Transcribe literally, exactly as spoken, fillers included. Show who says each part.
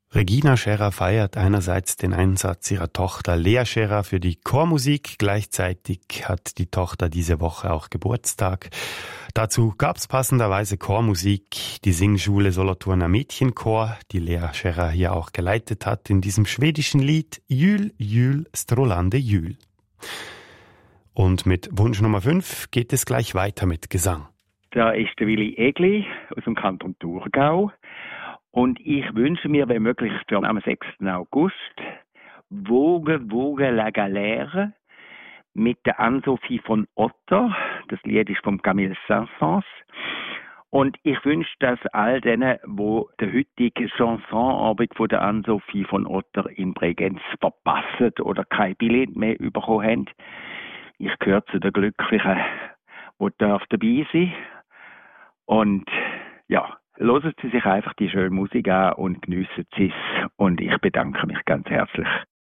Speaker 1: Regina Scherer feiert einerseits den Einsatz ihrer Tochter Lea Scherer für die Chormusik. Gleichzeitig hat die Tochter diese Woche auch Geburtstag. Dazu gab's passenderweise Chormusik. Die Singschule Solothurner Mädchenchor, die Lea Scherer hier auch geleitet hat, in diesem schwedischen Lied Jul, Jul, Strålande Jul. Und mit Wunsch Nummer fünf geht es gleich weiter mit Gesang.
Speaker 2: Da ist der Willi Egli aus dem Kanton Thurgau. Und ich wünsche mir, wenn möglich, für am sechsten August Vogue, Vogue la Galère mit der Anne-Sophie von Otter. Das Lied ist von Camille Saint-Saëns. Und ich wünsche das all denen, die den heutigen Chansonabend von der Anne-Sophie von Otter in Bregenz verpassen oder kein Billett mehr bekommen haben. Ich gehöre zu den Glücklichen, die dabei sein dürfen. Und ja, hören Sie sich einfach die schöne Musik an und geniessen Sie es. Und ich bedanke mich ganz herzlich.